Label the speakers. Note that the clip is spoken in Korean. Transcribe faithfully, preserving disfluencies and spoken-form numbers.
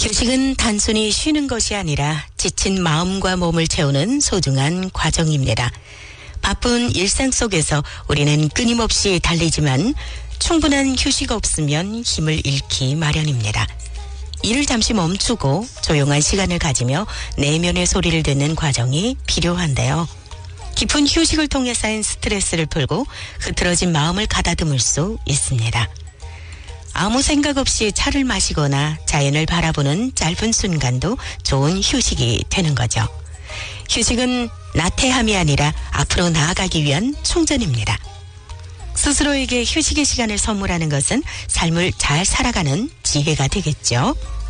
Speaker 1: 휴식은 단순히 쉬는 것이 아니라 지친 마음과 몸을 채우는 소중한 과정입니다. 바쁜 일상 속에서 우리는 끊임없이 달리지만 충분한 휴식 없으면 힘을 잃기 마련입니다. 일을 잠시 멈추고 조용한 시간을 가지며 내면의 소리를 듣는 과정이 필요한데요. 깊은 휴식을 통해 쌓인 스트레스를 풀고 흐트러진 마음을 가다듬을 수 있습니다. 아무 생각 없이 차를 마시거나 자연을 바라보는 짧은 순간도 좋은 휴식이 되는 거죠. 휴식은 나태함이 아니라 앞으로 나아가기 위한 충전입니다. 스스로에게 휴식의 시간을 선물하는 것은 삶을 잘 살아가는 지혜가 되겠죠.